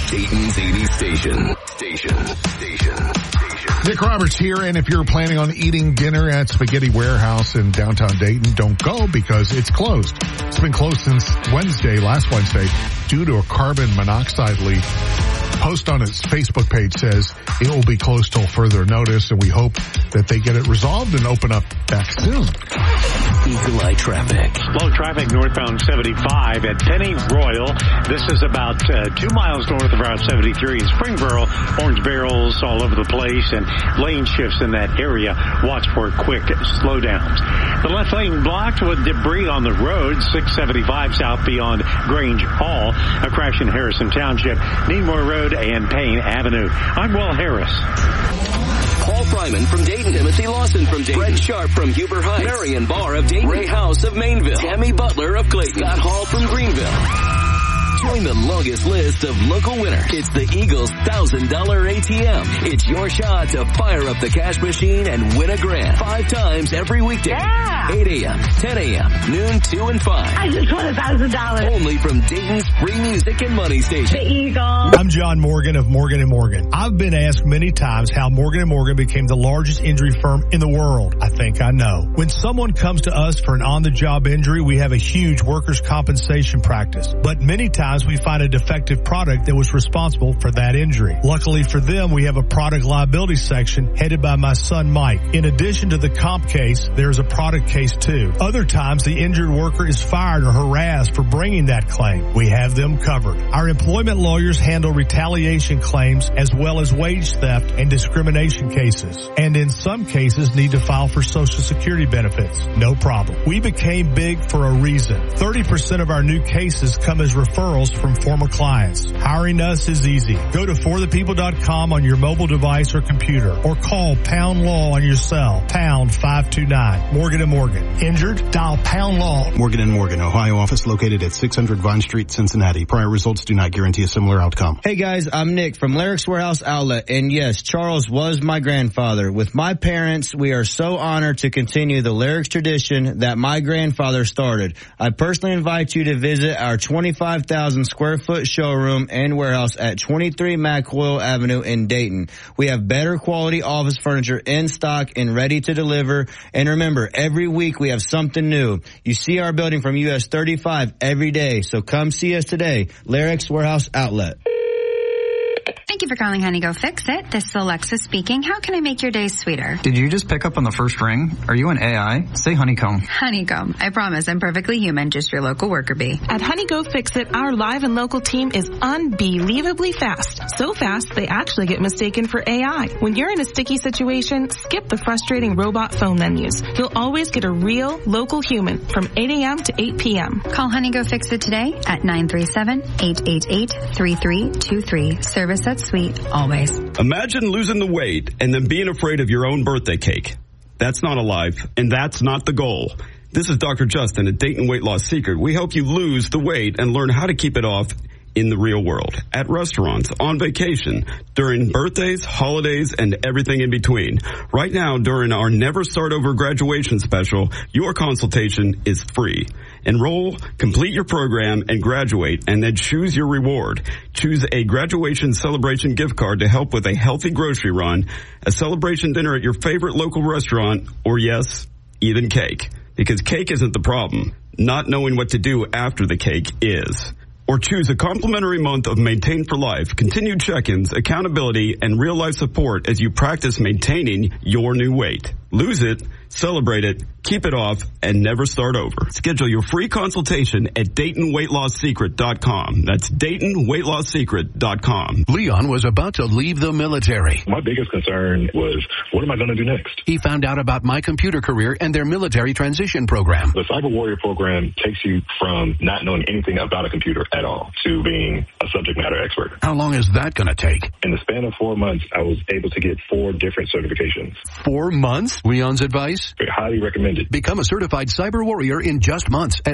Dayton's 80s station. Nick Roberts here, and if you're planning on eating dinner at Spaghetti Warehouse in downtown Dayton, don't go because it's closed. It's been closed since last Wednesday, due to a carbon monoxide leak. Post on its Facebook page says it will be closed till further notice, and we hope that they get it resolved and open up back soon. Eagle Eye traffic. Slow traffic northbound 75 at Penny Royal. This is about 2 miles north of Route 73 in Springboro. Orange barrels all over the place and lane shifts in that area. Watch for quick slowdowns. The left lane blocked with debris on the road. 675 south beyond Grange Hall. A crash in Harrison Township, Needmore Road and Payne Avenue. I'm Will Harris. Paul Fryman from Dayton, Timothy Lawson from Dayton, Brett Sharp from Huber Heights, Marion Barr of Dayton, Ray House of Mainville, Tammy Butler of Clayton, Scott Hall from Greenville. Join the longest list of local winners. It's the Eagles $1,000 ATM. It's your shot to fire up the cash machine and win a grand 5 times every weekday. Yeah. 8 a.m., 10 a.m., noon, 2 and 5. I just won $1,000. Only from Dayton's free music and money station. The Eagles. I'm John Morgan of Morgan & Morgan. I've been asked many times how Morgan & Morgan became the largest injury firm in the world. I think I know. When someone comes to us for an on-the-job injury, we have a huge workers' compensation practice. But many times we find a defective product that was responsible for that injury. Luckily for them, we have a product liability section headed by my son Mike. In addition to the comp case, there's a product case too. Other times the injured worker is fired or harassed for bringing that claim. We have them covered. Our employment lawyers handle retaliation claims as well as wage theft and discrimination cases. And in some cases need to file for Social Security benefits. No problem. We became big for a reason. 30% of our new cases come as referrals from former clients. Hiring us is easy. Go to forthepeople.com on your mobile device or computer, or call Pound Law on your cell, pound 529. Morgan & Morgan. Injured? Dial Pound Law. Morgan & Morgan, Ohio office located at 600 Vine Street, Cincinnati. Prior results do not guarantee a similar outcome. Hey guys, I'm Nick from Larrick's Warehouse Outlet, and yes, Charles was my grandfather. With my parents, we are so honored to continue the Larrick's tradition that my grandfather started. I personally invite you to visit our 25,000 square foot showroom and warehouse at 23 McWill Avenue in Dayton. We have better quality office furniture in stock and ready to deliver. And remember, every week we have something new. You see our building from US 35 every day, so come see us today. Larrick's Warehouse Outlet. Thank you for calling Honey Go Fix It. This is Alexa speaking. How can I make your day sweeter? Did you just pick up on the first ring? Are you an AI? Say honeycomb. Honeycomb. I promise I'm perfectly human, just your local worker bee. At Honey Go Fix It, our live and local team is unbelievably fast. So fast, they actually get mistaken for AI. When you're in a sticky situation, skip the frustrating robot phone menus. You'll always get a real, local human from 8 a.m. to 8 p.m. Call Honey Go Fix It today at 937-888-3323. Service that's sweet, always. Imagine losing the weight and then being afraid of your own birthday cake. That's not a life, and that's not the goal. This is Dr. Justin at Dayton Weight Loss Secret. We help you lose the weight and learn how to keep it off in the real world, at restaurants, on vacation, during birthdays, holidays, and everything in between. Right now, during our Never Start Over graduation special, your consultation is free. Enroll, complete your program, and graduate, and then choose your reward. Choose a graduation celebration gift card to help with a healthy grocery run, a celebration dinner at your favorite local restaurant, or yes, even cake. Because cake isn't the problem. Not knowing what to do after the cake is. Or choose a complimentary month of Maintain for Life, continued check-ins, accountability, and real-life support as you practice maintaining your new weight. Lose it, celebrate it, keep it off, and never start over. Schedule your free consultation at DaytonWeightLossSecret.com. That's DaytonWeightLossSecret.com. Leon was about to leave the military. My biggest concern was, what am I going to do next? He found out about My Computer Career and their military transition program. The Cyber Warrior program takes you from not knowing anything about a computer at all to being a subject matter expert. How long is that going to take? In the span of 4 months, I was able to get 4 different certifications. 4 months? Leon's advice? Highly recommended. Become a certified cyber warrior in just months at